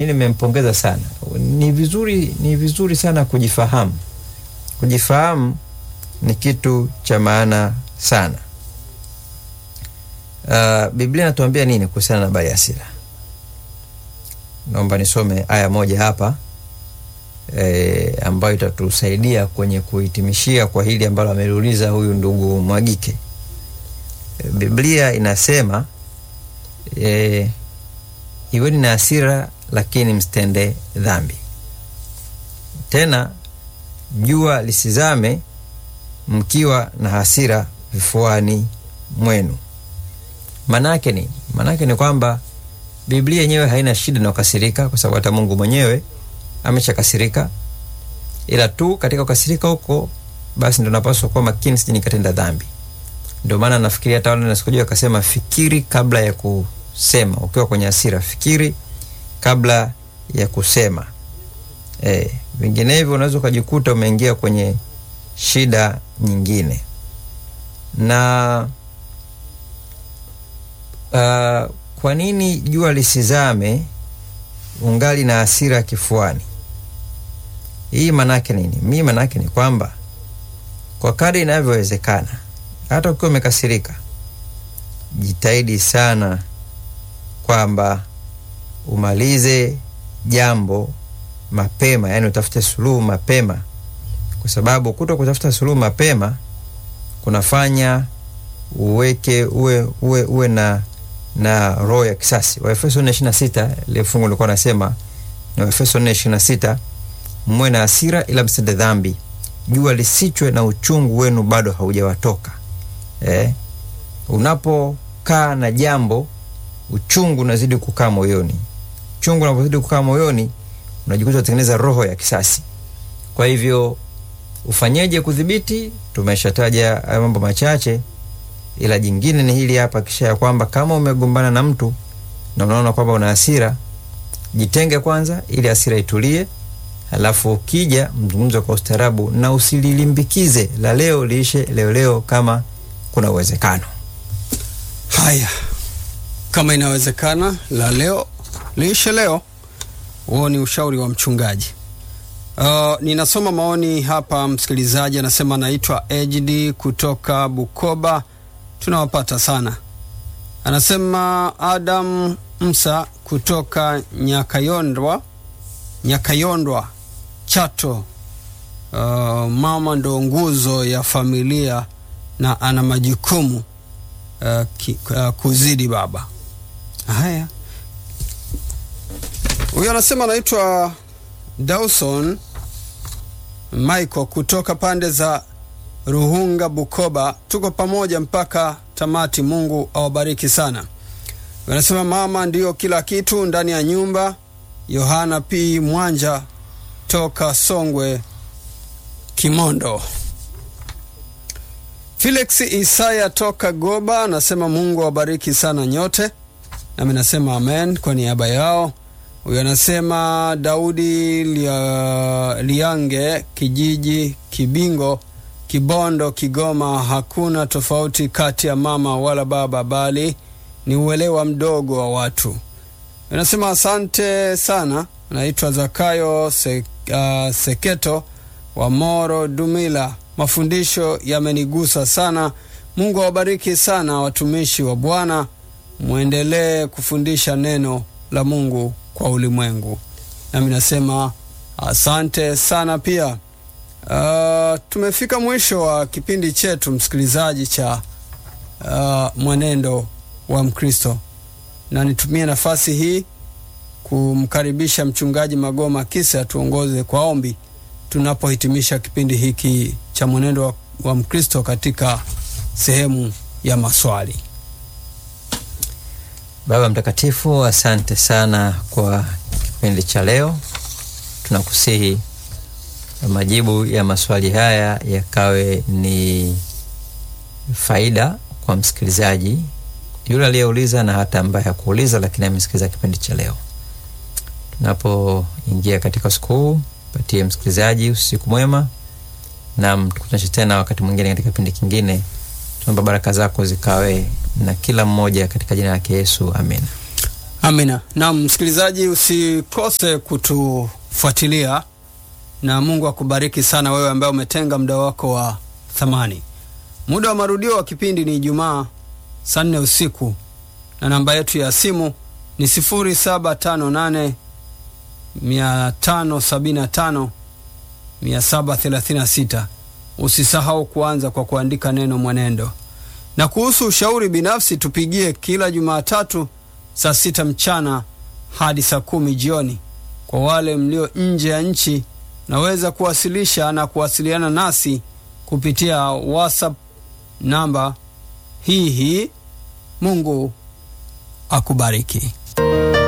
nimempongeza sana. Ni vizuri sana kujifahamu. Kujifahamu ni kitu cha maana sana. Biblia inatuambia nini kuhusiana na habari ya hasira? Naomba nisome aya moja hapa ambayo itatusaidia kwenye kuhitimishia kwa hili ambalo ameuliza huyu ndugu Mwagike. Biblia inasema iweni na hasira lakini msitende dhambi. Tena jua lisizame mkiwa na hasira vifuani mwenu. Manake ni? Manake ni kwamba Biblia yenyewe haina shida na kukasirika, kwa sababu hata Mungu mwenyewe ameshakasirika. Ila tu katika kukasirika huko basi ndio napaswa kuwa makini sije nikatenda dhambi. Ndio maana nafikiria hata wale nasikujua akasema fikiri kabla ya kusema. Ukiwa kwenye hasira fikiri kabla ya kusema. Vinginevyo unaweza kujikuta umeingia kwenye shida nyingine. Na kwa nini jua lisizame ungali na hasira kifuani? Hii manake nini? Mimi manake ni kwamba kwa kadri inavyowezekana, hata ukiwa umekasirika, jitahidi sana kwamba umalize jambo mapema, yani utafute suluhu mapema, kwa sababu kutafuta suluhu mapema kunafanya uwe na roho ya kisasi. Waefeso 4:26 ile fungu lilikuwa nasema, na Waefeso 4:26, mwe na hasira ila msitende dhambi, jua lisichwe na uchungu wenu bado haujawatoka. Unapokaa na jambo, uchungu unazidi kukaa moyoni. Uchungu unapozidi kukaa moyoni, unajikuta unatengeneza roho ya kisasi. Kwa hivyo ufanyeje kudhibiti? Tumeshataja mambo machache, ila jingine ni hili hapa, kisha ya kwamba kama umegombana na mtu na unaona kwamba una hasira, jitenge kwanza ili hasira itulie, halafu ukija mzungumze kwa ustaarabu na usililimbikize. La leo liishe leo kama kuna uwezekano. Haya, kama inawezekana la leo liishe leo. Huo ni ushauri wa mchungaji. Ninasoma maoni hapa. Msikilizaji anasema naitwa Ejidi kutoka Bukoba, tunawapata sana. Anasema Adam Msa kutoka Nyakayondwa Chato, mama ndo nguzo ya familia na ana majukumu kuzidi baba. Haya, huyo anasema naitwa Dawson Michael kutoka pande za Ruhunga Bukoba, tuko pamoja mpaka tamati. Mungu awabariki sana. Wanasema mama ndiyo kila kitu ndani ya nyumba. Yohana P. Mwanja toka Songwe Kimondo. Felix Isaya toka Goba anasema Mungu awabariki sana nyote, nami nasema amen kwa niaba yao. Huyo anasema Daudi Liange, kijiji Kibingo, Kibondo, Kigoma. Hakuna tofauti kati ya mama wala baba, bali ni uelewa mdogo wa watu. Anasema asante sana. Naitwa Zakayo Seketo wa Moro Dumila. Mafundisho yamenigusa sana. Mungu awabariki sana watumishi wa Bwana, muendelee kufundisha neno la Mungu kwa ulimwengu. Nami nasema asante sana pia. Tumefika mwisho wa kipindi chetu, msikilizaji, cha mwenendo wa Mkristo, na nitumie nafasi hii kumkaribisha mchungaji Magoma Kisa tuongoze kwa ombi tunapohitimisha kipindi hiki cha mwenendo wa Mkristo katika sehemu ya maswali. Baba mtakatifu, asante sana kwa kipindi cha leo. Tunakusihi majibu ya maswali haya yakawe ni faida kwa msikilizaji yule aliyeuliza na hata ambaye hakuuliza lakini amesikiliza kipindi cha leo. Tunapoingia katika siku, patie msikilizaji usiku mwema, na tukutane tena wakati mwingine katika kipindi kingine. Tunaomba baraka zako zikawe na kila mmoja katika jina la Yesu. Amen. Amina. Na msikilizaji, usikose kutufuatilia, na Mungu akubariki sana wewe ambaye umetenga muda wako wa thamani. Muda wa marudio wa kipindi ni Ijumaa saa 4 usiku, na namba yetu ya simu ni 0758 575 736. Usisahau kuanza kwa kuandika neno mwenendo. Na kuhusu ushauri binafsi, tupigie kila Jumatatu saa 6 mchana hadi saa 10 jioni. Kwa wale mlio nje ya nchi, naweza kuwasilisha na kuwasiliana nasi kupitia WhatsApp namba hii. Mungu akubariki.